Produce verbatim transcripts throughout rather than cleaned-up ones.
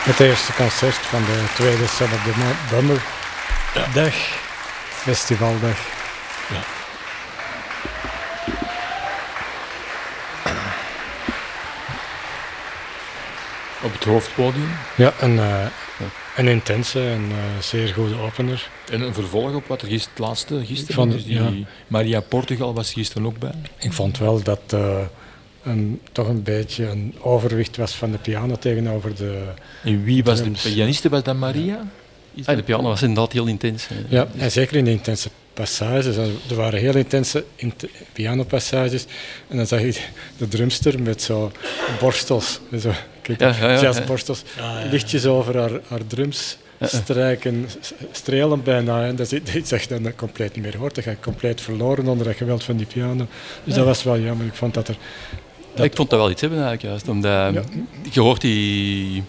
Het eerste concert van de tweede Son of the Bummer ja. dag, festivaldag. Ja. Op het hoofdpodium? Ja, een, uh, een intense en uh, zeer goede opener. En een vervolg op wat er is het laatste gisteren? Vond, dus die ja. Maria Portugal was gisteren ook bij. Ik vond wel dat uh, een, toch een beetje een overwicht was van de piano tegenover de. En wie was drums. de pianiste? Was dat Maria? Is ah, de piano was inderdaad heel intens. Hè. Ja, en zeker in de intense passages. Er waren heel intense int- pianopassages. En dan zag je de drumster met zo borstels. Zo, kijk, ja, ja, ja, jazzborstels. Ja, ja, ja. Lichtjes over haar, haar drums strijken, strelen bijna. En dat is iets dat je dan compleet niet meer hoort. Dat ga je compleet verloren onder het geweld van die piano. Dus ja. dat was wel jammer. Ik vond dat er... Dat ik vond dat wel iets hebben eigenlijk juist. Omdat, ja. Je hoort die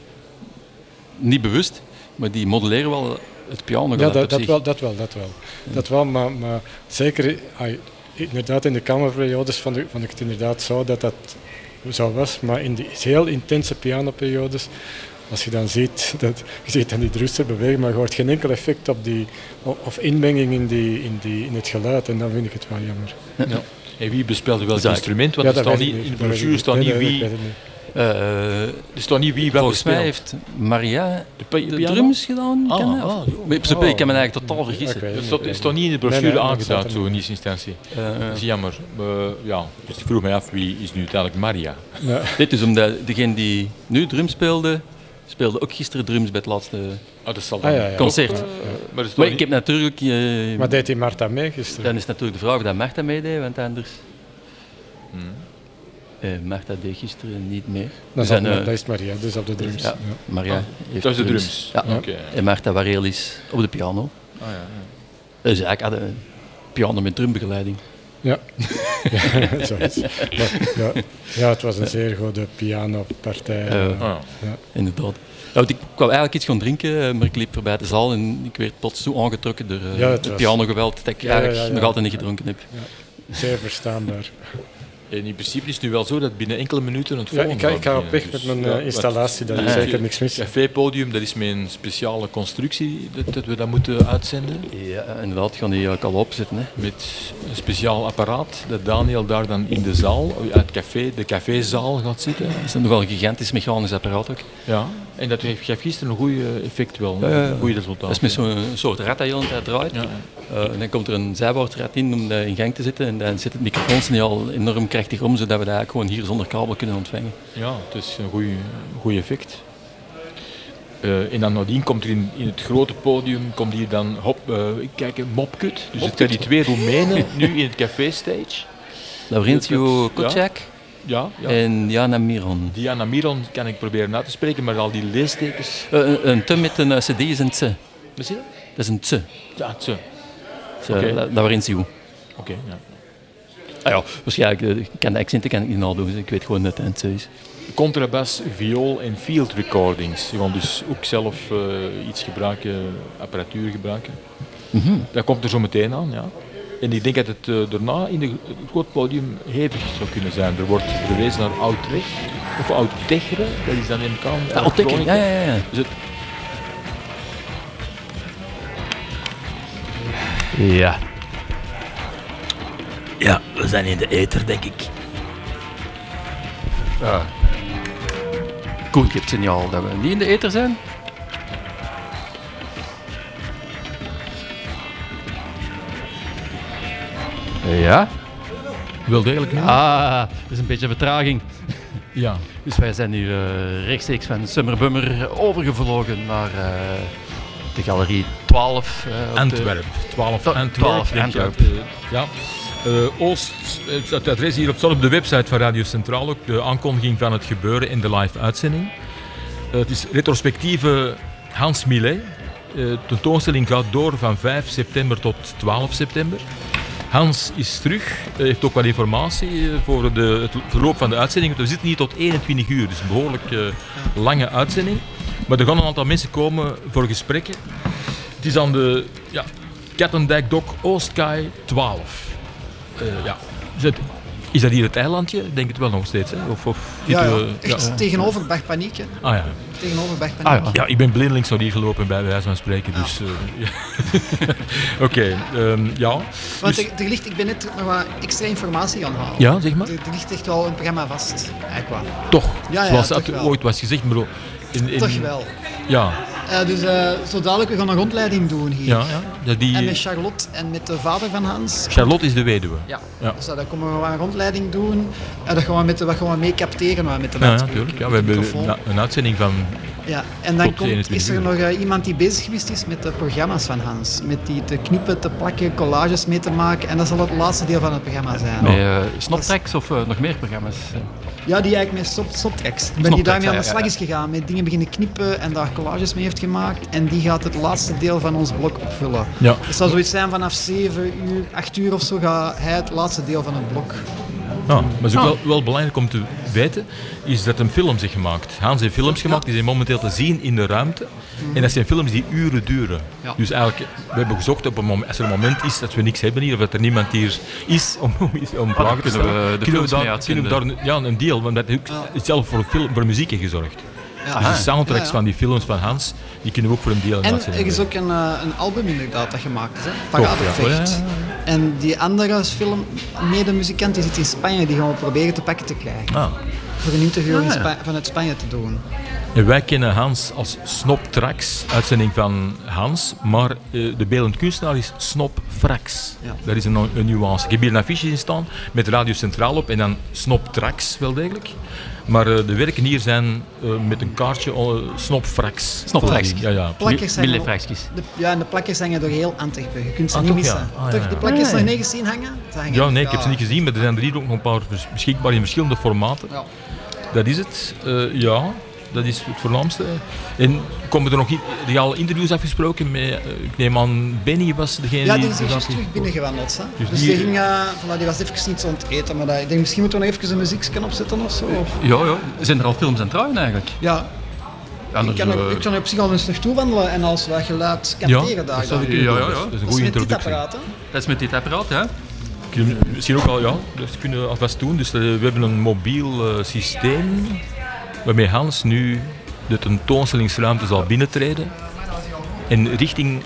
niet bewust, maar die modelleren wel het piano. Ja, dat, dat, wel, dat wel, dat wel. Ja. Dat wel, maar, maar zeker ay, inderdaad in de kamerperiodes vond ik, vond ik het inderdaad zo dat dat zo was. Maar in die heel intense pianoperiodes, als je dan ziet, dat, je ziet dan die drumster bewegen, maar je hoort geen enkel effect op die, of inmenging in, die, in, die, in het geluid. En dan vind ik het wel jammer. Ja. En wie bespeelde welk instrument? Want ja, er staat niet, niet, in de brochure staat niet wie... Nee, Uh, er staat niet wie Volgens mij heeft Maria de, de drums gedaan. Ah, kan ah, ik kan me eigenlijk totaal vergissen. Okay, het staat, staat niet in de brochure nee, nee, aangeduid, zo in eerste instantie. Uh, dat is jammer. Uh, ja, dus ik vroeg mij af, wie is nu uiteindelijk Maria? Ja. Dit is omdat degene die nu drum speelde, speelde ook gisteren drums bij het laatste oh, dat zal dan ah, ja, ja. concert. Ook, uh, maar maar ik heb natuurlijk... Uh, maar deed die Marta mee gisteren? Dan is natuurlijk de vraag of dat Marta meedeed, want anders... Hmm. Uh, Marta deed gisteren niet meer. Dat, zijn, uh, dat is Maria, dus op de drums. Ja, ja. Maria ah, heeft dat is de drums. drums. Ja. Ja. Okay. En Marta Wareel is op de piano. Ah, ja, ja. Dus eigenlijk hadden we een piano met drumbegeleiding. Ja, ja, zoiets. Ja, ja, het was een zeer goede pianopartij. Uh, oh, ja. Ja. Inderdaad. Nou, ik kwam eigenlijk iets gaan drinken, maar ik liep voorbij de zaal en ik werd plots zo aangetrokken door uh, ja, het was... pianogeweld dat ik ja, eigenlijk ja, ja, ja. nog altijd niet gedronken heb. Ja. Zeer verstaanbaar. En in principe is het nu wel zo dat binnen enkele minuten het volgende ja, ik, ga, ik ga op weg dus, met mijn uh, installatie, daar is ja, zeker niks mis. Het cafépodium, dat is met een speciale constructie dat, dat we dat moeten uitzenden. Ja, inderdaad, gaan die eigenlijk al opzetten. Hè. Met een speciaal apparaat, dat Daniel daar dan in de zaal, uit café, de cafézaal gaat zitten. Dat is nogal een gigantisch mechanisch apparaat ook. Ja, en dat heeft gisteren een goed effect wel, ja, ja. een goed resultaat. Dat is met zo'n soort rat dat je de hele tijd draait. Ja, ja. Uh, en dan komt er een zijwaartrat in om dat in gang te zetten en dan zit het microfoon al enorm krachtig om, zodat we dat eigenlijk gewoon hier zonder kabel kunnen ontvangen. Ja, het is een goed effect. Uh, en dan nadien komt er in, in het grote podium, komt hier dan, hop, uh, kijk, een mopkut. Dus het zijn die twee Roemenen nu in het café stage. Laurentio Kocak ja, ja. en Diana Miron. Diana Miron kan ik proberen uit te spreken, maar al die leestekens... Uh, een, een te met een uh, cd is een tse. Wat zie je? Dat is een tse. Ja, tse. Okay. La, Laurentio. Oké, okay, ja. Ah ja, waarschijnlijk, ik ken de accenten kan ik niet nadoen, dus ik weet gewoon dat het een tse is. Contrabas, viool en field recordings. Je gaat dus ook zelf uh, iets gebruiken, apparatuur gebruiken. Mm-hmm. Dat komt er zo meteen aan, ja. En ik denk dat het uh, daarna in de, het groot podium hevig zou kunnen zijn. Er wordt verwezen naar Oud-Weg, of Oud-Techre, dat is dan in elkaar. Ja, Oud-Techre, ja, ja, ja. Dus het... Ja. Ja, we zijn in de ether, denk ik. Ja. Goed, je hebt het signaal dat we niet in de ether zijn. Ja. Wel degelijk. Hè? Ah, er is een beetje vertraging. Ja. Dus wij zijn nu uh, rechtstreeks van Summer Bummer overgevlogen naar uh, de galerie twaalf. Uh, Antwerp. twaalf Antwerp. Antwerp. Ja. Uh, Oost, het adres hierop staat op de website van Radio Centraal ook, de aankondiging van het gebeuren in de live uitzending. Uh, het is retrospectieve Hans Millet. Uh, de tentoonstelling gaat door van vijf september tot twaalf september. Hans is terug, uh, heeft ook wat informatie uh, voor de, het verloop van de uitzending. We zitten hier tot eenentwintig uur, dus een behoorlijk uh, lange uitzending. Maar er gaan een aantal mensen komen voor gesprekken. Het is aan de ja, Kattendijk Dok Oostkaai twaalf. Uh, ja. Dus het, Is dat hier het eilandje? Ik denk het wel nog steeds. Hè? Of, of Ja, ja. we, Echt ja. tegenover Bergpaniek. Hè. Ah ja. Tegenover Bergpaniek. Ah, ja. Ja, ik ben blindelings naar hier gelopen bij wijze van spreken. Ja. Dus, uh, ja. Oké, okay, um, ja. Want Dus, er, er ligt, ik ben net nog wat extra informatie aan het halen. ja, zeg maar. Er, er ligt echt wel een programma vast. Eigenlijk wel. Toch, Ja, ja, zoals toch het wel. ooit was gezegd. Maar in, in, Toch wel. Ja, Uh, dus uh, zo dadelijk, we gaan een rondleiding doen hier. ja, ja. Dat die, En met Charlotte en met de vader van Hans. Charlotte is de weduwe. Ja. Ja. Dus uh, dan komen we wat een rondleiding doen. En dat gaan we, met de, wat gaan we mee capteren wat met de Ja, ja, luidspreker, natuurlijk. Ja, met we de hebben microfoon. een, een uitzending van... Ja, en dan tot komt, eenentwintig is er uur. nog uh, iemand die bezig geweest is met de programma's van Hans. Met die te knippen, te plakken, collages mee te maken. En dat zal het laatste deel van het programma zijn. Met uh, snoptracks of uh, nog meer programma's? Ja, die eigenlijk met stop, stoptracks. Ik ben die Stoptracks, daarmee aan de ja, slag ja, is gegaan. Met dingen beginnen knippen en daar collages mee heeft gemaakt. En die gaat het laatste deel van ons blok opvullen. Ja. Het zal zoiets zijn vanaf zeven uur, acht uur of zo gaat hij het laatste deel van het blok. Ja, maar het is ook wel, wel belangrijk om te weten, is dat een film zich gemaakt. Hans heeft films gemaakt, die zijn momenteel te zien in de ruimte. En dat zijn films die uren duren. Ja. Dus eigenlijk, we hebben gezocht op een moment, als er een moment is dat we niks hebben hier, of dat er niemand hier is om, om, om vragen te kunnen stellen, we de kunnen we films daar, mee uitzenden. kunnen we daar ja, een deel, want dat heeft ook zelf voor, film, voor muziek heeft gezorgd. Ja. Dus de soundtracks Ja, ja. van die films van Hans, die kunnen we ook voor een deel En uitzenden. er is ook een, uh, een album inderdaad dat gemaakt is, hè? ja. Paradevecht. Oh, ja, ja, En die andere film, medemuzikant, die zit in Spanje, die gaan we proberen te pakken te krijgen. Ah. Voor een interview in Ah, ja. Spa- vanuit Spanje te doen. En wij kennen Hans als Snop Trax, uitzending van Hans, maar uh, de beeldend kunstenaar is Snop Frax. Ja. Dat is een, een nuance. Ik heb hier een affiche in staan met Radio Centraal op en dan Snop Trax, wel degelijk. Maar uh, de werken hier zijn uh, met een kaartje uh, Snop Frax. Snopfrax. Ja, ja. Plakkers hangen, Millefraxjes. de, ja, en de plakkers hangen door heel Antwerpen. Je kunt ze Ah, niet toch, missen. ja. Ah, Toch, ja, ja. de plakkers Ah, nog ja. niet gezien hangen? Ze hangen Ja, nee, ik heb ze niet gezien, maar er zijn er hier ook nog een paar vers- beschikbaar in verschillende formaten. Ja. Dat is het. Uh, ja, dat is het voornaamste. En komen er nog i- die al interviews afgesproken met, uh, ik neem aan, Benny was degene Ja, die... die is juist terug binnengewandeld. Hè? Dus Dus, die- die, ging, uh, voilà, die was even iets aan het eten. Maar dat, ik denk, misschien moeten we nog even een muziekje opzetten of zo. Of, Ja, ja. Zijn er al films aan het draaien eigenlijk? ja, Anders, ik kan, er, eh, ik kan er op zich al eens naartoe wandelen en als wat geluid capteren Ja, daar. dat zou je dan. kunnen Ja, doen. ja, ja. Dat is een Dat is goede met dit introductie. apparaat, hè? Dat is met dit apparaat, hè? Kunnen we Misschien ook al, ja, dat kunnen we alvast doen. Dus uh, we hebben een mobiel uh, systeem waarmee Hans nu de tentoonstellingsruimte zal binnentreden en richting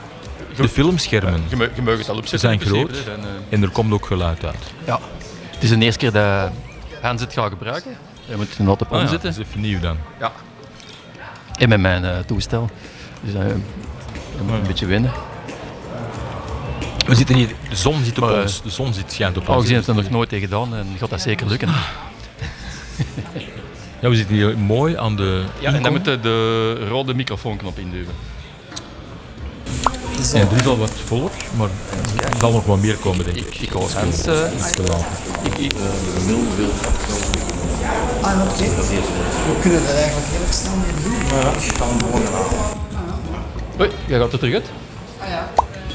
de filmschermen. Je, mag- je mag het al Ze opzetten. zijn in principe, groot hè, dan, eh, en er komt ook geluid uit. Ja. Het is de eerste keer dat Hans het gaat gebruiken. Je moet het wat op Ah, ja, omzetten. dat is even nieuw dan. Ja. En met mijn uh, toestel. Dus uh, je moet een beetje wennen. We zitten hier, de zon zit op Maar, ons. De zon zit, schijnt op ons. Aangezien het er nog nooit tegen gedaan en gaat dat zeker lukken. Ja, we zitten hier mooi aan de Ja, en dan inkom. moet je de rode microfoonknop induwen. Zo. En er is al wat volk, maar er zal nog wat meer komen, denk ik. Ik, ik hoor Hans. Uh, Iets te laat. ik, ik, Ah, oké. We kunnen er eigenlijk heel erg snel mee doen. Oei, jij gaat er terug uit? Ah ja.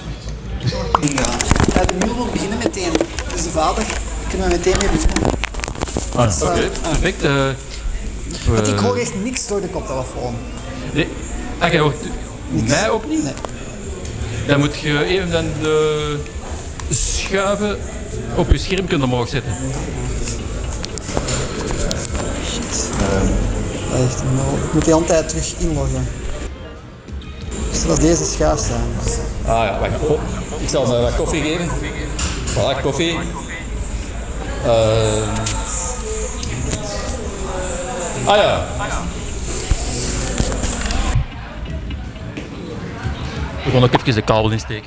Ja, de mule wil beginnen meteen. Dus de vader, kunnen we meteen mee beginnen. Ah, Uh, Oké, perfect. Uh, Want ik hoor echt niks door de koptelefoon. nee. Ah, jij hoort mij ook niet? Nee. Dan moet je even dan de schuiven op je scherm kunnen omhoog zetten. Dat is echt een nul. Ik moet die hele tijd terug inloggen. Dus dat deze schuif zijn. Ah ja, wacht. Oh, ik zal me wat koffie geven. Voilà, koffie. Uh... Ah ja. We gaan ook even de kabel insteken.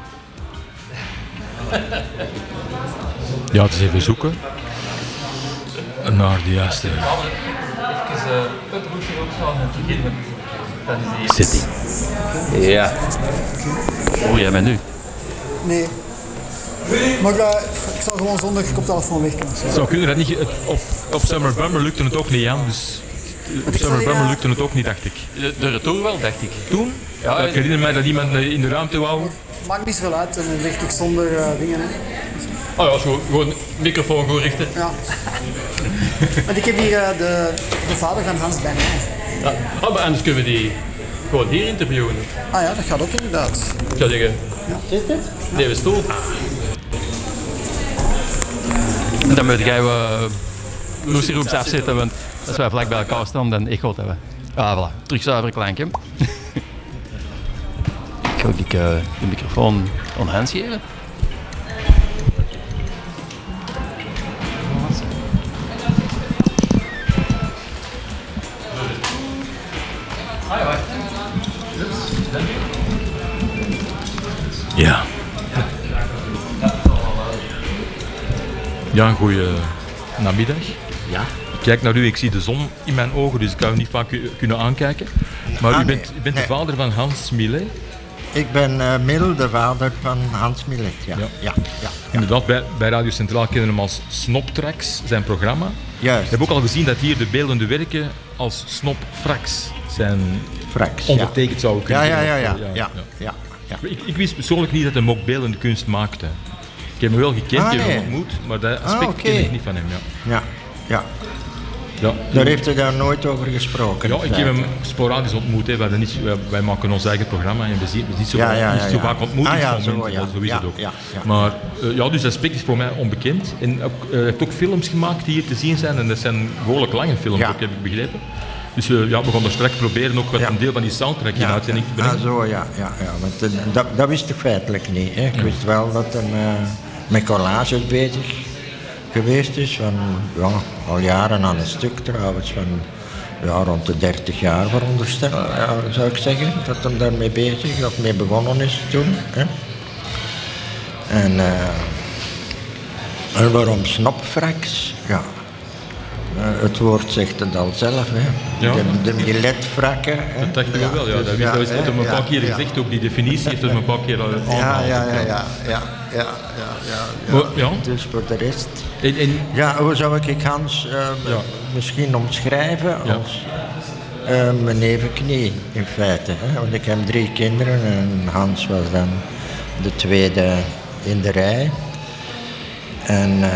Ja, het is even zoeken naar de juiste Even het roesje opslaan en beginnen met setting. Ja. Hoor jij mij nu? Nee. Maar uh, ik zal gewoon zonder koptelefoon weg kunnen. Zo kunnen dat niet. het- Op, op Summer Bummer lukte het ook niet aan, dus op Summer Bummer lukte het ook niet, dacht ik. De, de retour wel, dacht ik. Toen, Ja, ik herinner mij dat iemand in de ruimte wou. Maakt niet zoveel uit en dan richt ik zonder uh, dingen. Hè. Oh ja, gewoon, gewoon microfoon goed richten. Ja. Want ik heb hier uh, de, de vader van Hans bij mij. Ja. Oh, maar anders kunnen we die gewoon hier interviewen. Ah ja, dat gaat ook inderdaad. Ik zou zeggen, Zit dit? neem een stoel. En dan dan moet jij uh, loesieroeps afzetten, want als wij vlak bij elkaar staan, dan echoot hebben. Ah, voilà. Terug zuiver klankje. Ga ik uh, de microfoon aan Hans geven? Ja. Ja, een goeie namiddag. Ja. Ik kijk naar u, ik zie de zon in mijn ogen, dus ik kan u niet vaak kunnen aankijken. Maar Ah, u bent, nee, u bent nee. de vader van Hans Millet. Ik ben uh, Mil, de vader van Hans Millet. Ja. Ja. Ja. Ja. Ja. Inderdaad, bij, bij Radio Centraal kennen we hem als Snoptrax, zijn programma. Juist. We hebben ook al gezien dat hier de beeldende werken als Snopfrax zijn Frax, ja. ondertekend zouden Ja, kunnen ja, ja, ja, worden. ja, ja, ja. Ik, ik wist persoonlijk niet dat hij ook beeldende kunst maakte. Ik heb hem wel gekend, Ah, ik heb hem nee. ontmoet, maar dat aspect Ah, oké. ken ik niet van hem. Ja. Ja, ja. Ja. Daar heeft hij daar nooit over gesproken. Ja, in ik heb hem feite. sporadisch ontmoet. Hè. We hadden niet, wij, wij maken ons eigen programma en we zien we niet zo, Ja, ja, niet ja, zo ja. vaak ontmoetingsmomenten. Ah, ja, zo, ja. Zo is Ja, het ook. ja, ja. Maar uh, ja, dus dat aspect is voor mij onbekend. En ook, uh, hij heeft ook films gemaakt die hier te zien zijn. En dat zijn behoorlijk lange films, Ja. ook, heb ik begrepen. Dus uh, ja, we gaan er straks proberen ook wat Ja. een deel van die soundtrack in Ja, uitzending te ah, brengen. zo, ja, ja, ja. Want, uh, dat, dat wist ik feitelijk niet. Hè. Ik wist wel dat hij uh, met collages bezig geweest is. Van, ja, al jaren aan een stuk trouwens. Van, ja, rond de dertig jaar veronderstel, ja, zou ik zeggen. Dat hij daarmee bezig of mee begonnen is toen. Hè. En, uh, en waarom Snopfrax? Ja. Uh, het woord zegt het al zelf, hè. Ja. De, de miletvrakken. hè. Dat dachten we wel, ja. Dat, dus dat is dat hem een hè, paar keer ja, gezegd, ook die definitie heeft hem een paar keer uh, ja, aangehaald. ja, ja, ja, ja, ja, ja, ja, ja. Maar, ja. Dus voor de rest. En, en, Ja, hoe zou ik Hans uh, Ja. misschien omschrijven Ja. als uh, mijn nevenknie in feite. Hè? Want ik heb drie kinderen en Hans was dan de tweede in de rij. En uh,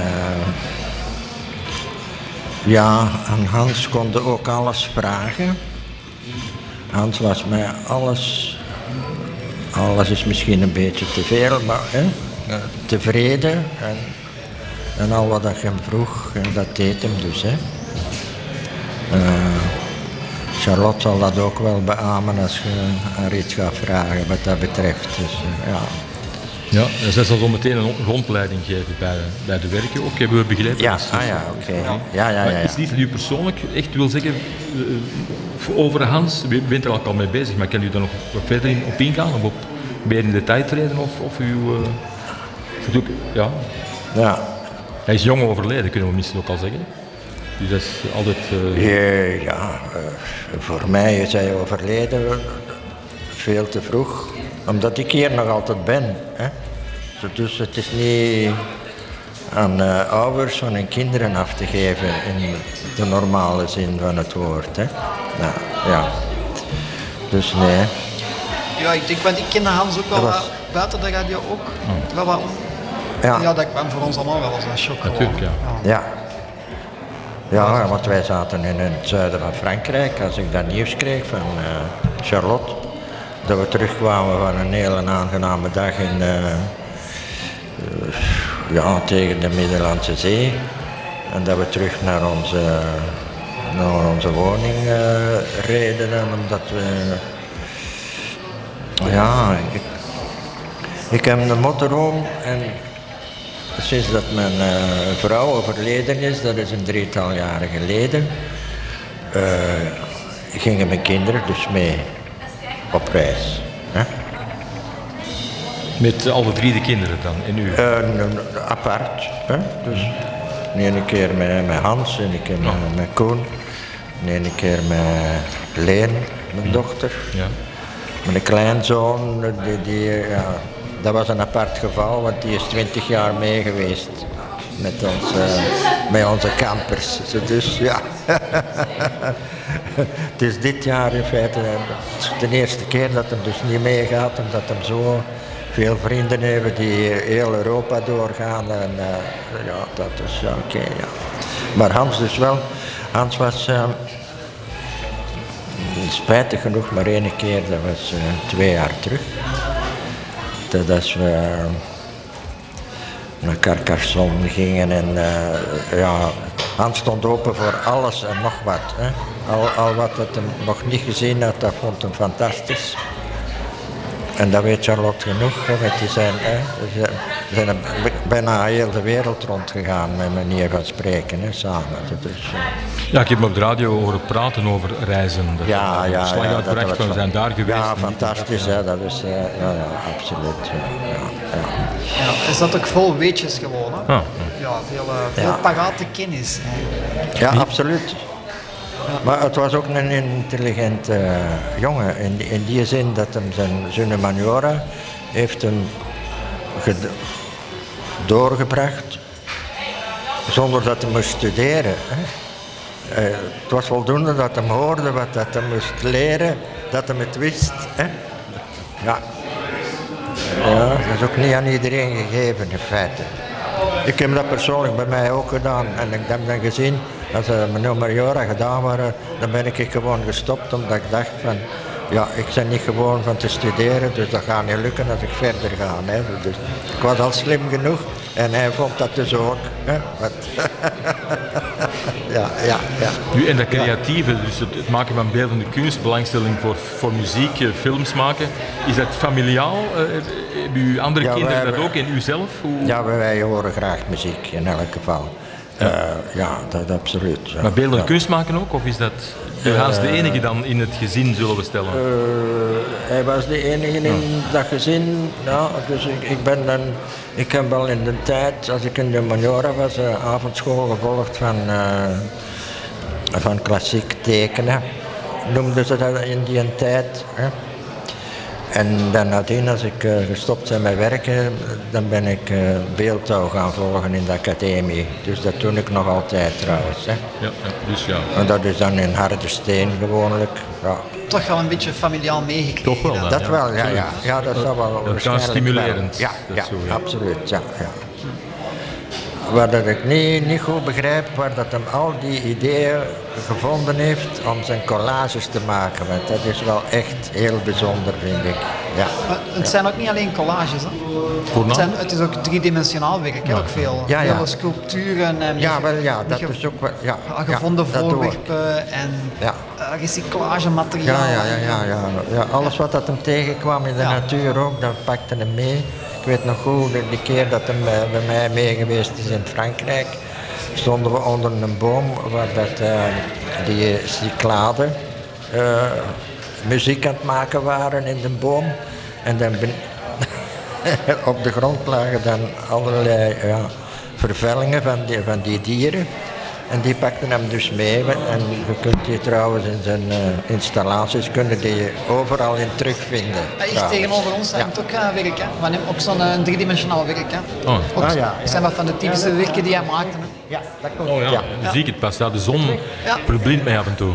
ja, aan Hans konden ook alles vragen. Hans was mij alles, alles is misschien een beetje te veel, maar hè, tevreden. En, en al wat ik hem vroeg, en dat deed hem dus. Hè. Uh, Charlotte zal dat ook wel beamen als je haar iets gaat vragen wat dat betreft. Dus, uh, ja. ja, en zij zal zo meteen een rondleiding geven bij, bij de werken ook, hebben we begrepen. Ja, Dus- ah, ja, oké. Ja, ja, ja, Maar ja. is het iets dat u persoonlijk echt wil zeggen uh, over Hans? U bent er al al mee bezig, maar kan u daar nog wat verder in, op ingaan? Of op meer in detail treden? Of, of uw, uh, het ook- ja. Ja. Hij is jong overleden, kunnen we misschien ook al zeggen. Dus dat is altijd... Uh, Ja, ja uh, voor mij is hij overleden veel te vroeg, omdat ik hier nog altijd ben. Hè. Dus het is niet aan uh, ouders van hun kinderen af te geven in de normale zin van het woord. Hè. Nou, ja. Dus nee. Ja, ik denk, want ik kende Hans ook wel Dat was- wat, buiten de radio ook. Wel wat, Ja. ja, dat kwam voor ons allemaal wel als een shock. gewoon. Natuurlijk, ja. Ja. Ja, want wij zaten in het zuiden van Frankrijk. Als ik dat nieuws kreeg van uh, Charlotte, dat we terugkwamen van een hele aangename dag in, uh, uh, ja, tegen de Middellandse Zee. En dat we terug naar onze, naar onze woning uh, reden. En omdat we... Ja, ik, ik heb een motorhome en sinds dat mijn uh, vrouw overleden is, dat is een drietal jaren geleden, uh, gingen mijn kinderen dus mee op reis. Hè? met alle drie de kinderen dan, en u? Uh, n- n- apart. Hè? Dus de ene keer met, met Hans, en een keer met, met Koen, de ene keer met Leen, mijn dochter. Ja. Mijn kleinzoon, die, die, ja, dat was een apart geval, want die is twintig jaar mee geweest met, ons, uh, met onze campers. Dus ja, het is dit jaar in feite de eerste keer dat hij dus niet meegaat, omdat hij zo veel vrienden heeft die heel Europa doorgaan. En uh, ja, dat is ja, oké. Okay, ja. Maar Hans dus wel, Hans was... Uh, spijtig genoeg maar één keer, dat was uh, twee jaar terug. Dat als we naar Carcassonne gingen. En uh, ja, Hans stond open voor alles en nog wat. Hè. Al, al wat het hem nog niet gezien had, dat vond hem fantastisch. En dat weet Charlotte genoeg. Hè, die zijn, hè, ze zijn bijna heel de wereld rondgegaan met manier van spreken, hè, samen. Dus, uh, ja, ik heb hem op de radio horen praten over reizen. Dat ja, ja, slag ja, uitbracht, dat we zijn daar geweest. Ja, fantastisch, hè, dat is, uh, ja, ja, absoluut. Ja, ja, ja. Ja, is dat ook vol weetjes gewoon, hè? Ah, ja, veel, uh, veel Ja. parate kennis. Eigenlijk. Ja, absoluut. Maar het was ook een intelligente uh, jongen, in die, in die zin dat hem zijn Zune Maniora heeft hem ged- doorgebracht zonder dat hij moest studeren. Hè. Uh, het was voldoende dat hij hoorde wat dat hij moest leren, dat hij het wist. Hè. Ja. Ja, dat is ook niet aan iedereen gegeven in feite. Ik heb dat persoonlijk bij mij ook gedaan en ik heb dan gezien, als ze mijn Mariora gedaan waren, dan ben ik gewoon gestopt omdat ik dacht van, ja, ik ben niet gewoon van te studeren, dus dat gaat niet lukken als ik verder ga. Hè. Dus ik was al slim genoeg en hij vond dat dus ook. Hè. Wat ja, ja, ja. Nu, en dat creatieve, dus het, het maken van beeldende kunst, belangstelling voor, voor muziek, eh, films maken, is dat familiaal? Uh, hebben uw andere Ja, kinderen wij- dat ook en u zelf? Hoe... Ja, wij horen graag muziek in elk geval. Ja, uh, ja dat absoluut. Ja. Maar beeldende Ja. kunst maken ook? Of is dat uh, Hans de enige dan in het gezin, zullen we stellen? Uh, hij was de enige in dat gezin. Ja, dus ik, ik ben dan, ik heb wel in de tijd, als ik in de Maniora was, uh, avondschool gevolgd van, uh, van klassiek tekenen. Noemden ze dat in die tijd. Hè. En dan nadien, als ik uh, gestopt ben met werken, dan ben ik uh, beeldhouw gaan volgen in de academie. Dus dat doe ik nog altijd trouwens. Hè. Ja, ja, dus ja. En dat is dan in harde steen gewoonlijk. Ja. Toch wel een beetje familiaal meegekregen. Toch wel, dan. ja. Dat wel, ja, ja. Ja, dat zou wel Dat is waarschijnlijk stimulerend. wel. Ja, Dat ja, is zo, ja. absoluut, ja, ja. Waar dat ik niet, niet goed begrijp, waar dat hem al die ideeën gevonden heeft om zijn collages te maken. Want dat is wel echt heel bijzonder, vind ik. Ja. Maar het zijn ook niet alleen collages. Hè. Voornaam? Het, zijn, het is ook driedimensionaal werk, hè, ook veel. Ja, ja. Veel sculpturen en Ja, wel, ja, dat ge- is ook wel, ja. ja, gevonden ja, dat doe ik. voorwerpen en Ja. uh, recyclagemateriaal. Ja, ja, ja, ja, ja, ja. Alles wat dat hem tegenkwam in de Ja. natuur ook, dat pakte hem mee. Ik weet nog goed, de, de keer dat hij uh, bij mij mee geweest is in Frankrijk, stonden we onder een boom waar dat, uh, die Cycladen uh, muziek aan het maken waren in de boom. En dan ben, op de grond lagen dan allerlei ja, vervellingen van die, van die dieren. En die pakten hem dus mee. En je kunt die trouwens in zijn uh, installaties kunnen die overal in terugvinden. Hij is trouwens. tegenover ons Ja. hangt ook uh, werk, hè. Van hem ook zo'n uh, driedimensionaal werk. Hè. Oh. Ook, Ah, ja, ja. zijn wat van de typische werken die hij maakte. Hè. Ja, dat komt. Oh ja, ja. dan zie ik het pas. Ja, de zon Ja. verblindt mij af en toe.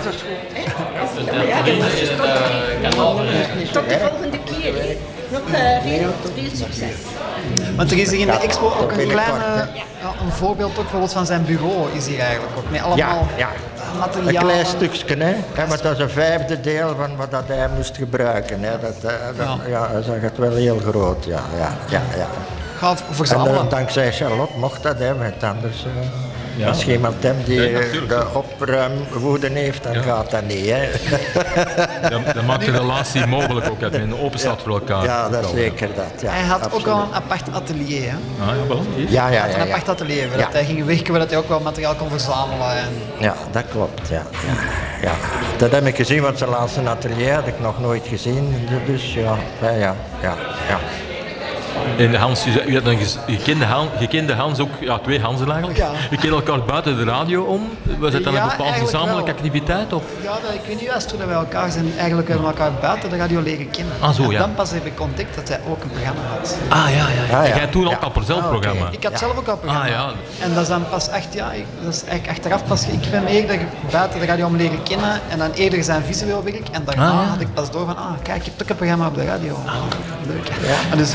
Tot de volgende keer. Hè. Nog uh, veel, veel succes. Want er is hier in de Ja, expo ook tot een binnenkort, kleine, hè. ja, een voorbeeld ook bijvoorbeeld van zijn bureau is hier eigenlijk ook. Met Ja, allemaal ja. Een materialen. klein stukje, hè. Ja, maar dat is een vijfde deel van wat dat hij moest gebruiken. Hè. Dat, uh, dat, ja. Ja. dat is echt wel heel groot, ja. ja, ja, ja. Gaat En verzamelen. uh, dankzij Charlotte mocht dat, hè, want anders... Uh, Ja. Als je iemand hebt die Nee, uh, natuurlijk. de opruimwoede heeft, dan Ja. gaat dat niet, hè. Dan, dan maakt de relatie mogelijk ook uit men open staat voor elkaar. Ja, Ook dat al, zeker dat. Ja, Hij had absoluut. ook al een apart atelier. Hè. Ah, ja, wel. Hier. Ja, ja, Hij had ja. een apart ja. atelier, waar Ja. dat hij ging werken, waar dat hij ook wel materiaal kon verzamelen. En... Ja, dat klopt, ja. ja. ja. Dat heb ik gezien, want zijn laatste atelier had ik nog nooit gezien. Dus ja, ja, ja, ja. ja. En Hans, u, zei- u had een ges- je, kende Han, je kende Hans ook, ja, twee Hansen eigenlijk. Ja. Je kende elkaar buiten de radio om. Was het dan Ja, een bepaalde eigenlijk gezamenlijke wel. activiteit? Of? Ja, dat, ik weet niet juist hoe dat wij elkaar zijn. Eigenlijk hebben we elkaar buiten de radio leren kennen. Ah, zo, en ja. dan pas heb ik ontdekt dat hij ook een programma had. Ah ja, ja. Ah, En ja. jij toen al Ja. op zelf Ah, oké. programma. Ik had Ja. zelf ook al een programma. Ah, ja. En dat is dan pas echt, ja, ik, dat is eigenlijk achteraf pas. Ik heb hem eerder buiten de radio om leren kennen en dan eerder zijn visueel werk. En daarna Ah, ja. had ik pas door van, ah, kijk, je hebt ook een programma op de radio. Ah, leuk. En dus, Dat is ja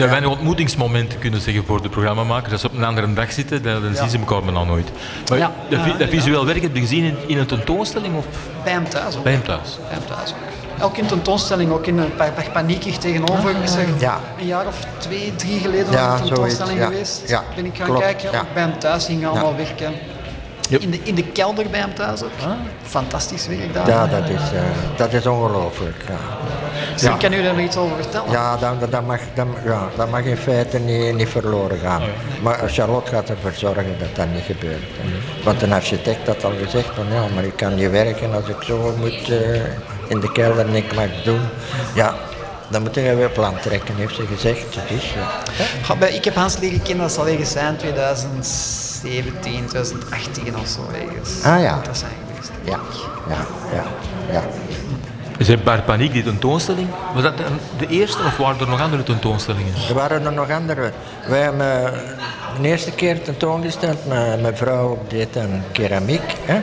zijn weinig ontmoetingsmomenten, kunnen zeggen, voor de programmamakers. Als ze op een andere dag zitten, dan, dan Ja. zien ze elkaar bijna nooit. Maar Ja. dat, vi- Ja, dat visueel werk heb je gezien in, in een tentoonstelling of Bij hem thuis ook. bij hem thuis? Bij hem thuis ook. Ook in tentoonstelling, ook in een paar, paar paniekig tegenover. Ik zeg, Ja. een jaar of twee, drie geleden Ja, een tentoonstelling zoiets, ja. geweest. Ja, Ben ik gaan klopt, kijken, ja. ook bij hem thuis gingen allemaal werken. Yep. In, de, in de kelder bij hem thuis ook. Fantastisch werk daar. Ja, dat is, uh, dat is ongelooflijk. Ja. Misschien Ja. kan u daar nog iets over vertellen? Ja, dat, dat, mag, dat, ja, dat mag in feite niet, niet verloren gaan. Maar Charlotte gaat ervoor zorgen dat dat niet gebeurt. Want een architect had al gezegd van ja, maar ik kan niet werken als ik zo moet uh, in de kelder niks mag doen. Ja, dan moet je weer plan trekken, heeft ze gezegd. Dus, ja. Ga, bij- Ik heb Hans leren kennen, dat zal ergens zijn tweeduizend zeventien, tweeduizend achttien of zo ergens. Ah, ja. Moet dat zijn geweest. Ja, ja, ja, ja. Is het bij Paniek die tentoonstelling? Was dat de eerste of waren er nog andere tentoonstellingen? Er waren er nog andere. Wij hebben de eerste keer tentoongesteld, mijn, mijn vrouw deed een keramiek. Hè.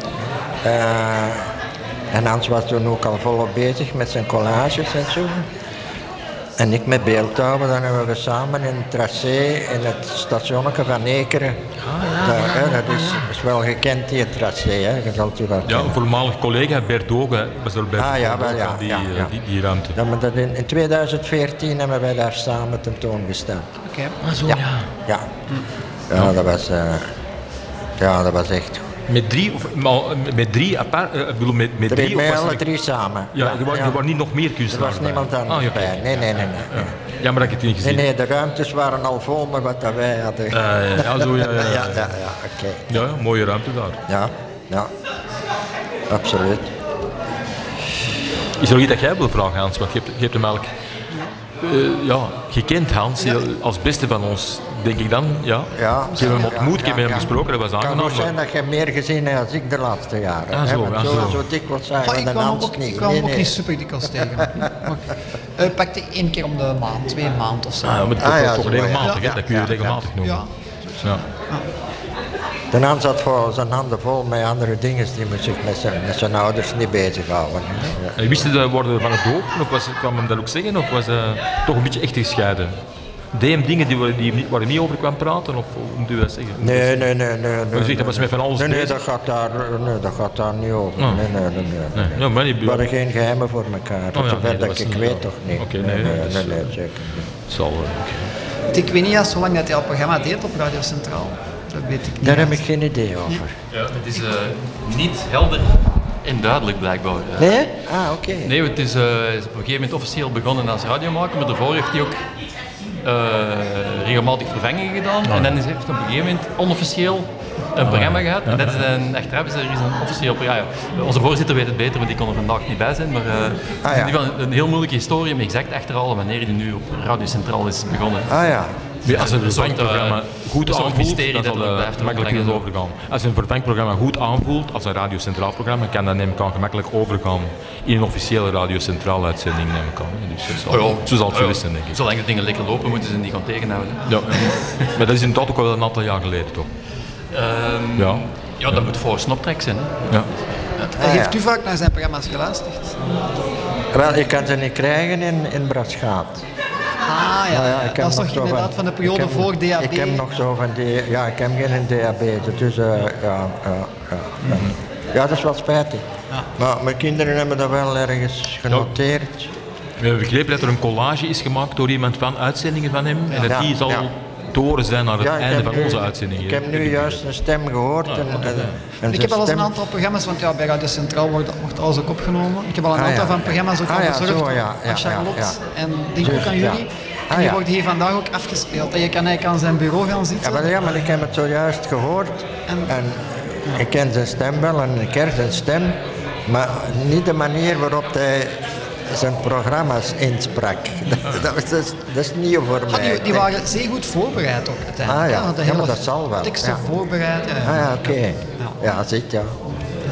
Uh, en Hans was toen ook al volop bezig met zijn collages en zo. En ik met beeldhouwen, dan hebben we samen in het tracé in het stationnetje van Ekeren. Ah, ja, Daar, hè, dat is, is wel gekend, die tracé, hè. Je zult die wel Ja, kennen. een voormalig collega Bert Ogen was er bij Ah, ja, wel, ja, aan die, ja, eh, ja. die, die ruimte. Ja, maar dat in, in tweeduizend veertien hebben wij daar samen tentoongesteld. Oké. Ah, zo Ja, ja. Ja, dat was, uh, ja, dat was echt goed. Met drie, of, maar, met drie apart, uh, ik bedoel met, met drie, Drie, of met was alle er- drie samen. Ja, er waren, er waren niet nog meer Er kunstenaars was niemand bij. anders Ah, ja, oké. bij. Nee, nee, nee. nee. Ja. Jammer dat ik het niet Nee, gezien nee, de ruimtes waren al vol met wat dat wij hadden. Uh, ja, ja, zo, ja, ja, ja, ja. ja, ja, oké. Ja, ja, mooie ruimte daar. Ja, ja, absoluut. Is er nog iets dat jij wil vragen, Hans? Want je hebt, je hebt hem eigenlijk... Uh, ja, je kent Hans ja. als beste van ons, denk ik dan. Ja. Ja, Ik heb hem ontmoet, ik heb ja, met hem ja. gesproken, dat was Het kan aangenaam. ook zijn dat je meer gezien hebt dan ik de laatste jaren. Ah, hè, zo, want ah, zo, zo. zo dikwijls zijn Oh, we ik de kwam hem Hans ook, niet. ik kwam hem Nee, ook nee. niet super dikwijls tegen. Maar, uh, pakte één keer om de maand, twee maanden of zo. Ah, ja, maar dat Ah, is ja, toch zo, regelmatig, ja. hè? Dat kun je Ja, regelmatig Ja, noemen. Ja. De Hans had voor zijn handen vol met andere dingen, die moest zich met zijn, met zijn ouders niet bezighouden. hè. Ja. En wist je dat worden van het hoofd, of was, kwam hem dat ook zeggen, of was hij toch een beetje echt gescheiden? Deed hem dingen die, waar- die niet- waar hij niet over kwam praten, of hoe moet u dat zeggen? Nee, nee, nee. nee, nee je zegt, dat was met van alles nee, nee, bezig? dat gaat daar, nee, dat gaat daar niet over. Oh. Nee, nee, nee. nee, nee. Nee, ja, maar die- We hadden geen geheimen voor elkaar. Oh, ja, Zover nee, dat dat was ik niet- weet ja. toch niet. Oké, nee, nee, nee, dat is- nee, nee, zeker niet. Het zal wel. Ik weet niet eens hoe lang dat hij al programma deed op Radio Centraal. Dat weet ik niet. Daar heb ik geen idee over. Ja, het is uh, niet helder en duidelijk blijkbaar. Uh, Nee? Ah, oké. Nee, het is, uh, is op een gegeven moment officieel begonnen als radiomaker, maar daarvoor heeft hij ook uh, regelmatig vervangingen gedaan. En dan is, heeft hij op een gegeven moment onofficieel een programma gehad. En dat is een, achteraf is er is een officieel programma. Ja, onze voorzitter weet het beter, want die kon er vandaag niet bij zijn. Maar uh, het is ja. in ieder geval een, een heel moeilijke historie om exact achterhalen wanneer hij nu op Radio Centraal is begonnen. Ah ja. Ja, als een Een soort, vervangprogramma uh, goed een soort aanvoelt, mysterie dan dat zal er het blijft gemakkelijk overleggen. overgaan. Als een vervangprogramma goed aanvoelt, als een radiocentraal programma, kan dat neem ik aan gemakkelijk overgaan in een officiële radiocentraal uitzending, neem ik aan. Dus zo zal, Oh ja. zo zal het Oh ja. geweest zijn, denk ik. Zolang de dingen lekker lopen, moeten ze die gaan tegenhouden. Ja. Maar dat is inderdaad ook wel een aantal jaar geleden, toch? Um, Ja. Ja, dat moet voor Snoptrack zijn. Hè. Ja. Hij heeft u vaak naar zijn programma's geluisterd? Wel, ik kan ze niet krijgen in, in Braschaat. Ah ja, Nou ja, ik heb dat is nog toch zo inderdaad van de periode ik heb- voor D A B? Ik heb nog zo van die, ja, ik heb geen D A B, dus uh, ja, ja, ja, ja. Ja, dat is wel spijtig. Maar mijn kinderen hebben dat wel ergens genoteerd. We hebben begrepen dat er een collage is gemaakt door iemand van uitzendingen van hem. En dat Ja, die zal ja. te horen zijn naar het Ja, ik einde heb van nu- onze uitzending. Ik heb nu juist een stem gehoord. en, en, en Ik heb al eens zijn een stem- aantal programma's, want ja, bij Radio Centraal wordt, wordt alles ook opgenomen. Ik heb al een Ah, aantal ja. van programma's ook Ah, al ja, bezorgd zo, ja, ja, aan Charlotte ja, ja. en denk ook Juist, aan ja. jullie. Ah, En die ja. wordt hier vandaag ook afgespeeld. En je kan eigenlijk aan zijn bureau gaan Ja, zitten. maar, ja, maar ik heb het zojuist gehoord. En- En, ik ken zijn stem wel en ik ken zijn stem. Maar niet de manier waarop hij zijn programma's insprak. Dat, dat, is- dat, is, dat is nieuw voor Ah, mij. die, die waren zeer goed voorbereid ook uiteindelijk. Ah, ja. hè. Hadden Ja, hele maar dat zal wel, teksten ja. voorbereid. Ja, Ah ja. ja, oké. Ja, zit ja.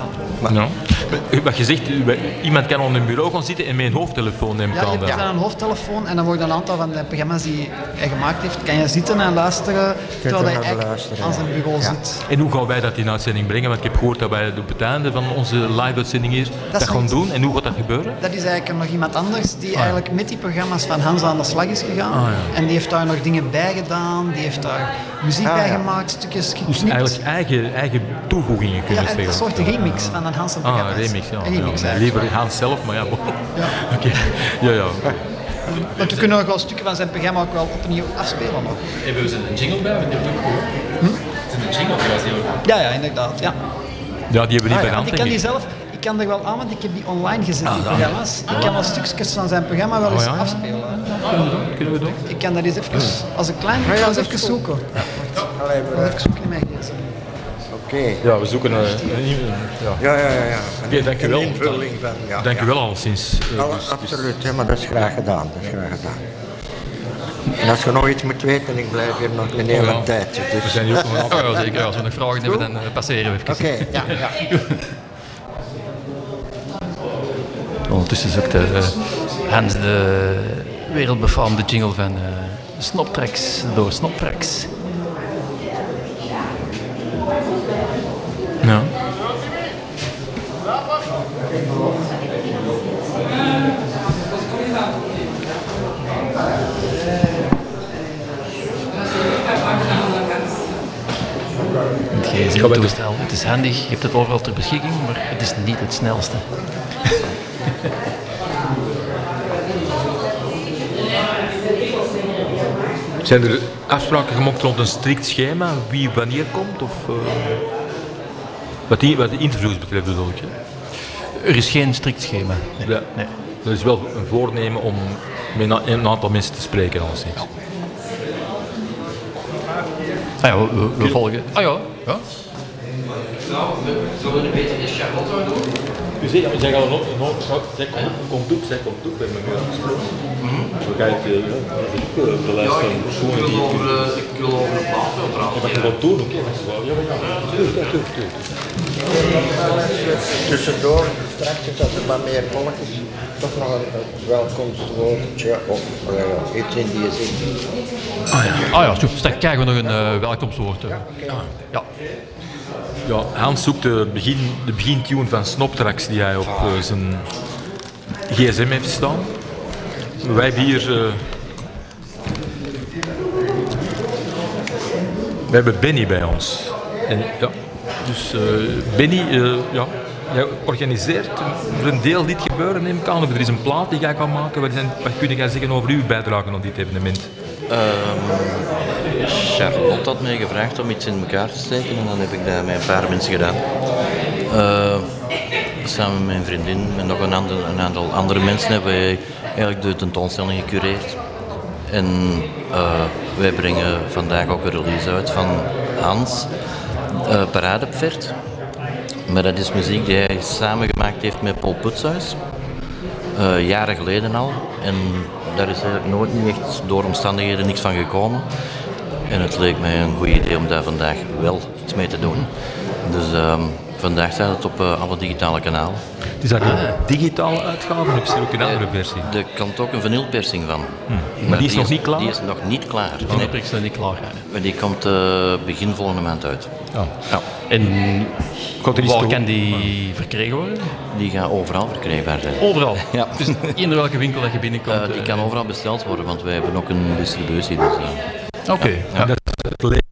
Maar, Ja. Wat je zegt, iemand kan op een bureau gaan zitten en met een hoofdtelefoon neemt Ja, je aan. hebt dan een hoofdtelefoon en dan worden een aantal van de programma's die hij gemaakt heeft, kan je zitten en luisteren terwijl hij naar eigenlijk beluisteren, aan zijn ja. bureau Ja. zit. En hoe gaan wij dat in uitzending brengen? Want ik heb gehoord dat wij op het einde van onze live-uitzending hier dat, is gaan nog- doen. En hoe gaat dat gebeuren? Dat is eigenlijk nog iemand anders die eigenlijk met die programma's van Hans aan de slag is gegaan. Ah, ja. En die heeft daar nog dingen bij gedaan, die heeft daar muziek Ah, bij ja. gemaakt, stukjes geknipt. Dus eigenlijk eigen, eigen toevoegingen ja, kunnen een spelen. soort remix van een Hans Ah, programma's. een remix, ja. Een remix ja. eigenlijk. Liever Hans zelf, maar ja. bon. Ja. Oké. Ja, ja. Want we kunnen nog wel stukken van zijn programma ook wel opnieuw afspelen nog. Hebben we ze een jingle bij? Want die hebben we ook gehoord. Hm? Is het een jingle? Die was heel goed. Ja, ja, inderdaad. Ja. Ja, die hebben we niet Ah, bij ja, hand, want ik kan die denk ik. zelf, ik kan er wel aan, want ik heb die online gezet, die programma's. Ik kan wel stukjes van zijn programma wel eens Oh, ja, ja. afspelen. Kunnen we doen? Kunnen we doen? Ik kan dat eens even, als ik klein ben, ja, ga eens dat even is goed. zoeken. allee, Ik ga even zoeken in mijn gsm. Oké. Ja, we zoeken een... een ja. Ja, ja, ja. ja. Oké, dank u wel. Een invulling van, ja. Dank u ja. wel al sinds... uh, Alle- dus- dus- absoluut, ja, maar dat is graag gedaan. Dat is graag gedaan. En als je nog iets moet weten, ik blijf hier nog een hele Oh, ja. tijdje. We Dus. zijn hier ook nog een aantal- Oh, ja, zeker. Als we nog vragen hebben, dan uh, passeren we even. Oké, ja, ja. Ondertussen zoekt uh, Hans de wereldbefaamde jingle van uh, Snoptracks door Snoptracks. Ja. Het gsm-toestel. Het is handig, je hebt het overal ter beschikking, maar het is niet het snelste. Zijn er afspraken gemaakt rond een strikt schema, wie wanneer komt? Of, uh, wat, die, wat de interviews betreft bedoel ik. Hè? Er is geen strikt schema. Nee. Ja. Nee. Er is wel een voornemen om met een een aantal mensen te spreken. Als iets. Ah ja, we, we, we volgen. Ah ja, ja. Zullen we een beetje de Charlotte doen? U zegt, zeg al nog, nog, zeg, komt op, zeg, komt op, we hebben nu afgesproken. We gaan het de lijst van personen die... Ik wil over een plaat wil praten. Wat je wilt doen, oké, dat is wel... Ja, ja, tuurlijk, ja, tuurlijk, tuurlijk. Tussendoor, straks als er wat meer volk is, toch nog een, een welkomstwoordje of uh, iets in die zin. Ah ja, ah, ja zo, straks krijgen we nog een uh, welkomstwoord. Uh. Ja. Ja, Hans zoekt de, begin, de begintune van Snoptracks die hij op uh, zijn gsm heeft staan. Wij hebben hier... Uh, we hebben Benny bij ons. En, ja, dus uh, Benny, uh, ja, jij organiseert voor een deel dit gebeuren, neem ik aan. Of er is een plaat die jij kan maken. Wat, zijn, wat kun jij zeggen over uw bijdrage aan dit evenement? Um, Charlotte had mij gevraagd om iets in elkaar te steken en dan heb ik dat met een paar mensen gedaan. Uh, samen met mijn vriendin en nog een aantal, een aantal andere mensen hebben wij eigenlijk de tentoonstelling gecureerd. En uh, wij brengen vandaag ook een release uit van Hans, uh, Paradepferd. Maar dat is muziek die hij samengemaakt heeft met Paul Putshuis. Uh, jaren geleden al. En daar is eigenlijk nooit niet echt door omstandigheden niks van gekomen. En het leek mij een goed idee om daar vandaag wel iets mee te doen. Dus uh, vandaag staat het op uh, alle digitale kanalen. Het is eigenlijk een digitale uitgave of is er ook een andere versie? Er komt ook een vinylpersing van. Hmm. Maar die is nog is, niet klaar? Die is nog niet klaar. Van Nee. de prik is nog niet klaar. Maar die komt uh, begin volgende maand uit. Ja. Ja. En Komt er iets waar te- kan die verkregen worden? Die gaat overal verkrijgbaar zijn. Overal. Ja. Dus in welke winkel dat je binnenkomt. Uh, die uh, kan overal besteld worden, want wij hebben ook een distributie. Dus, uh, Oké. ja. En dat is het le-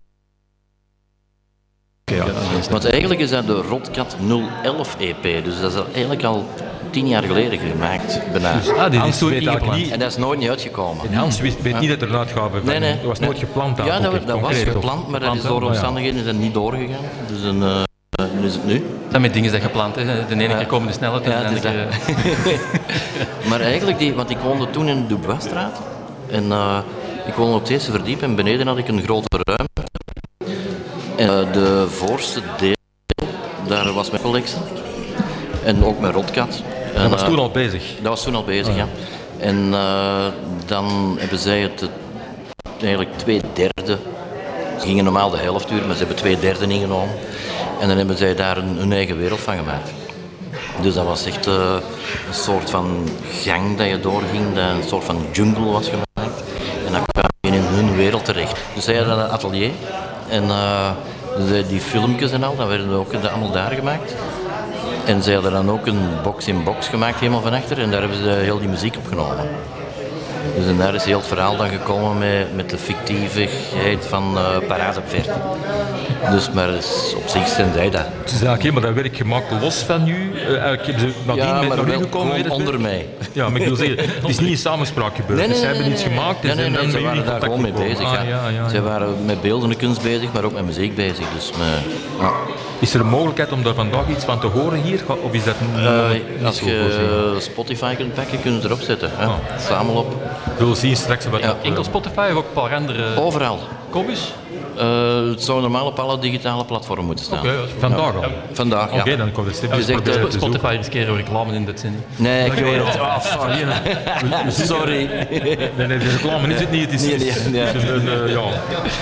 Ja. Want eigenlijk is dat de Rotkat nul elf E P, dus dat is al eigenlijk al tien jaar geleden gemaakt, bijna. Dus, ah, die Hans is toen weet eigenlijk ingepland. niet- En dat is nooit niet uitgekomen. En Hans wist, weet niet dat er een uitgave van... Nee, nee. Dat was nooit Nee. gepland. Ja, eigenlijk, dat, dat was concreet, of- gepland, maar dat is door Oh, ja. omstandigheden is dat niet doorgegaan. Dus een, uh, nu is het nu. Dat zijn met dingen dat gepland is. De ene keer komen de snelheid en Ja, de het is andere keer... Maar eigenlijk, die, want ik woonde toen in de Duboisstraat. En uh, ik woonde op het eerste verdiep en beneden had ik een grote ruimte. En uh, de voorste deel, daar was mijn collectie. En ook mijn Rotkat. En, Dat was uh, toen al bezig. Dat was toen al bezig, ja. En uh, dan hebben zij het uh, eigenlijk twee derde. Ze gingen normaal de helft uur, maar ze hebben twee derde ingenomen. En dan hebben zij daar een, hun eigen wereld van gemaakt. Dus dat was echt uh, een soort van gang dat je doorging, dat een soort van jungle was gemaakt. En dan kwam je in hun wereld terecht. Dus zij hadden een atelier en uh, dus die filmpjes en al, dat werden ook allemaal daar gemaakt. En zij hadden dan ook een box-in-box gemaakt helemaal van achter en daar hebben ze heel die muziek opgenomen. Dus en daar is heel het verhaal dan gekomen met, met de fictievigheid van uh, Parade op Verte. Dus maar is, op zich zijn zij dat. Het is eigenlijk helemaal dat werk gemaakt los van u. Uh, eigenlijk hebben ze nadien ja, met maar naar u wel gekomen. gewoon onder mij. Ja, maar ik wil zeggen, het is niet in samenspraak gebeurd. Nee, nee, dus zij nee, hebben nee, iets nee. gemaakt en nee, nee, zijn nee, dan ze met waren jullie daar gewoon mee contact bezig. gekomen. Ja. Ah, ja, ja, Zij ja. waren met beeldende kunst bezig, maar ook met muziek bezig. Dus, uh, ja. Is er een mogelijkheid om daar vandaag iets van te horen hier? Of is dat niet, Uh, niet als zo je voorzien? Spotify kunt pakken, kun je het erop zetten. Hè. Ah. Samen op. We willen zien straks wat Ja. op, Enkel Spotify of ook een paar andere Overal. copies? Uh, het zou normaal op alle digitale platformen moeten staan. Oké, ja, dat is goed. Vandaag al? Vandaag, ja. Oké, okay, dan komt het steeds Je zegt, proberen uh, te zoeken. Spotify riskeren we reclame in dit zin. Nee, ik weet het. Ah, sorry. We- we- Sorry. Nee, nee, de reclame is het niet. Het is, Nee, het is- nee, nee. het is een, uh, ja.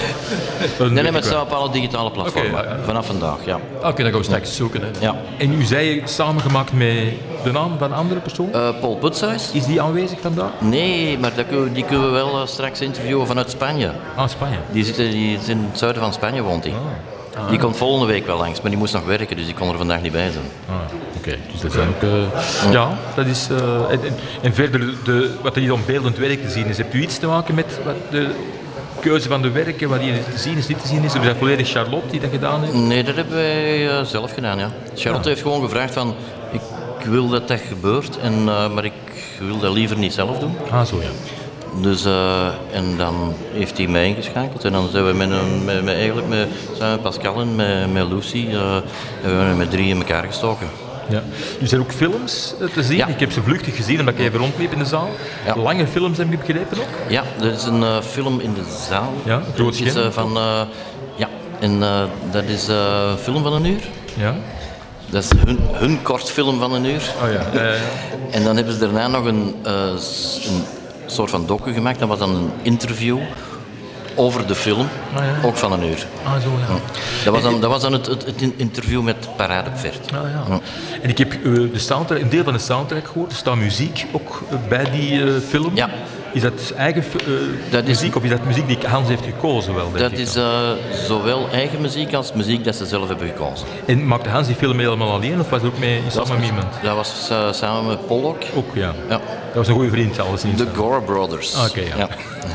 Een- Nee, nee, maar het staat op alle digitale platformen. Oké, ja, ja. Vanaf vandaag, ja. Oké, dan gaan we straks zoeken. Hè. ja. En u zei samengemaakt met de naam van een andere persoon? Uh, Paul Putshuis? Is die aanwezig vandaag? Nee, maar dat kunnen we- die kunnen we wel uh, straks interviewen vanuit Spanje. Ah, Spanje. Die zit, die is in het zuiden van Spanje, woont hij. Die komt volgende week wel langs, maar die moest nog werken, dus die kon er vandaag niet bij zijn. Ah, oké. Dus dat zijn ook... Uh, ja, dat is... Uh, en, en, en verder, de, wat er hier om beeldend werk te zien is, hebt u iets te maken met wat de keuze van de werken, wat hier te zien is, niet te zien is? Of is dat volledig Charlotte die dat gedaan heeft? Nee, dat hebben wij uh, zelf gedaan, ja. Charlotte Ja. heeft gewoon gevraagd van, ik wil dat dat gebeurt, en, uh, maar ik wil dat liever niet zelf doen. Ah, zo ja. Dus, uh, en dan heeft hij mij ingeschakeld en dan zijn we met, een, met, met, eigenlijk met, samen met Pascal en met, met Lucy uh, hebben we met drie in elkaar gestoken. Ja. Er zijn ook films uh, te zien. Ja. Ik heb ze vluchtig gezien omdat ik even rondliep in de zaal. Ja. Lange films heb ik begrepen ook. Ja, er is een uh, film in de zaal. Ja, groot Dat is, uh, scherm. van, uh, ja, en uh, dat is uh, een film van een uur. Ja. Dat is hun, hun kortfilm van een uur. Oh ja. Uh, En dan hebben ze daarna nog een, uh, s- een soort van docu gemaakt. Dat was dan een interview over de film, Ah, ja. ook van een uur. ah, zo ja. Dat was dan, dat was dan het, het, het interview met Parade op Verte. Ah, ja. En ik heb uh, de soundtrack, een deel van de soundtrack gehoord. Er staat muziek ook uh, bij die uh, film. Ja. Is dat eigen uh, Dat is- muziek of is dat muziek die Hans heeft gekozen wel? Denk Dat ik is dan? uh, zowel eigen muziek als muziek dat ze zelf hebben gekozen. En maakte Hans die film helemaal alleen of was het ook mee, Dat samen met was, iemand? dat was uh, samen met Pollock. Ook, ja. Ja. Dat was een goede vriend, alleszins. De Gore Brothers. Ah, oké, ja.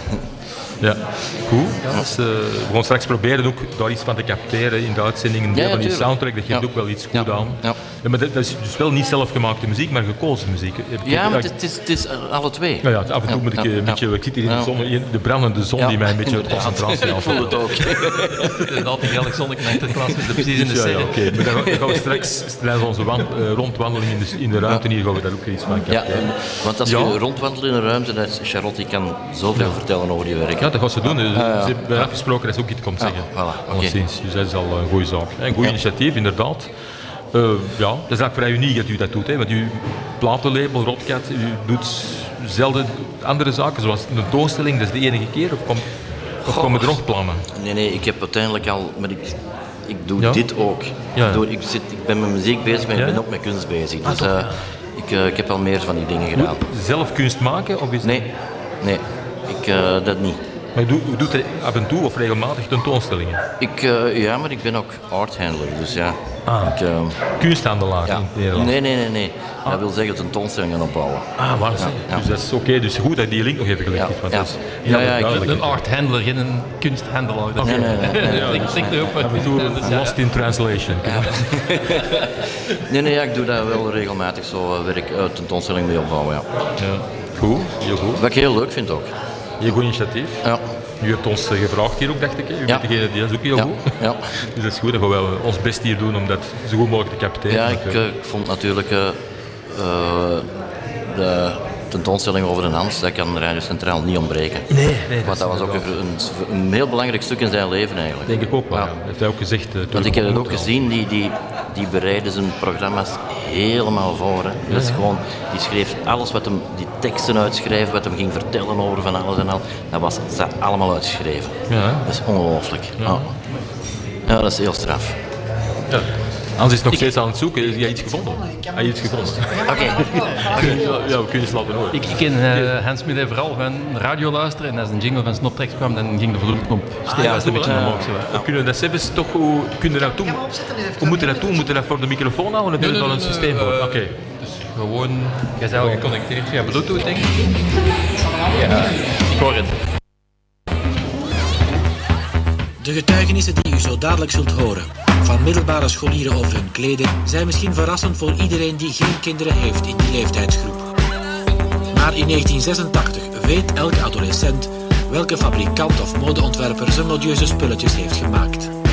Ja, goed. Ja, dus, uh, we gaan straks proberen ook daar iets van te capteren in de uitzending. Een deel Ja, ja, van die tuurlijk. soundtrack, dat geeft Ja. ook wel iets goed Ja. aan. Ja. Ja, maar dat, dat is dus wel niet zelfgemaakte muziek, maar gekozen muziek. Heb ik- Ja, maar ja, het is, het is uh, alle twee. ja, ja, af en toe Ja, moet ik ja, uh, een ja. beetje... Ik zit hier in de, Ja. zon, in de brandende zon Ja. die mij een beetje uit concentratie Ik voel afhaalt. het ook. Inderdaad, die heerlijk zonnetje achter de klas met de precies in de Dus ja, ja, serie. oké. Maar dan, dan gaan we straks, tijdens onze wan- uh, rondwandeling in de, in de ruimte, hier gaan we daar ook iets van Ja, capteren. want als Ja. je rondwandelt in een ruimte, dat is, Charlotte die kan zoveel vertellen over die werken. Ja, dat gaat ze doen. Dus ja. Ze hebben afgesproken dat ze ook iets komt zeggen. voilà, oké. Alleszins. Dus dat is al een goede zaak. Een goed Ja. initiatief, inderdaad. Uh, ja, dat is eigenlijk vrij uniek dat u dat doet. Hè? Want uw platenlabel, Rotcat, u doet zelden andere zaken, zoals een tentoonstelling. Dat is de enige keer? Of, kom, of komen er nog plannen? Nee, nee, ik heb uiteindelijk al... Maar ik, ik doe Ja? dit ook. Ja. Ik, doe, ik, zit, ik ben met muziek bezig, maar Ja? ik ben ook met kunst bezig. Dus toch, eh, ja. ik, eh, ik heb al meer van die dingen gedaan. Zelf kunst maken? Of is Nee, nee, ik, eh, dat niet. Maar u doet, u doet er af en toe of regelmatig tentoonstellingen? Ik, eh, ja, maar ik ben ook arthandler, dus ja. Ah. Ik, eh, Kunsthandelaar ja. in Nederland? Nee, nee, nee, nee. Dat wil zeggen tentoonstellingen opbouwen. Ah, waar zijn? Ja. Dus dat is oké. Dus goed dat die link nog even gelegd Ja, is. Want ja. dat is Ja, heel ja, ik- duidelijk. Een arthandler, geen een kunsthandelaar. Dat Nee, nee, nee, nee, nee. Ja, ik denk er ook Af en toe wat. Dus ja, lost in translation. Nee, nee, ja, ik doe dat wel regelmatig, zo eh, werk, uh, tentoonstelling mee opbouwen, ja. Ja. Goed, heel goed. Wat ik heel leuk vind ook. Heel goed initiatief. Ja. U hebt ons eh, gevraagd hier ook, dacht ik. Hè? U Ja. bent degene die dat is ook heel Ja. goed. Ja. Dus dat is goed. Dan gaan we ons best hier doen om dat zo goed mogelijk te capteren. Ja, ik, natuurlijk. eh, ik vond natuurlijk uh, uh, de tentoonstelling over de Hans, dat kan Radio Centraal niet ontbreken. Nee, nee. Want dat was ook een, een, een heel belangrijk stuk in zijn leven eigenlijk. denk ik ook wel. Ja. Ja. Dat heeft hij ook gezegd. eh, toen Want ik heb het ook ontmoette. gezien, die, die, die bereidde zijn programma's helemaal voor. Hè. Dat is gewoon, die schreef alles wat hem, die teksten uitschreef, wat hem ging vertellen over van alles en al. Dat was, zat allemaal uitgeschreven. Ja. Dat is ongelooflijk. Ja. Ja, dat is heel straf. Ja. Hans is nog steeds aan het zoeken. Heb jij iets gevonden? Heb je iets gevonden? Oké. Okay. Ja, we kunnen eens laten horen. Ik, ik ken uh, Hans Millet vooral van radio luisteren en als een jingle van Snoptrax kwam, dan ging de volume stevast een beetje omhoog. We kunnen dat zelfs toch, hoe kunnen dat doen? Hoe moeten we dat doen? Moeten we dat voor de microfoon houden? Of hebben we wel een systeem voor? Oké. Okay. Dus gewoon, jij bent al geconnecteerd via Bluetooth, denk ik. Ja, ik hoor het. De getuigenissen die u zo dadelijk zult horen, van middelbare scholieren over hun kleding, zijn misschien verrassend voor iedereen die geen kinderen heeft in die leeftijdsgroep. Maar in negentien zesentachtig weet elke adolescent welke fabrikant of modeontwerper zijn modieuze spulletjes heeft gemaakt.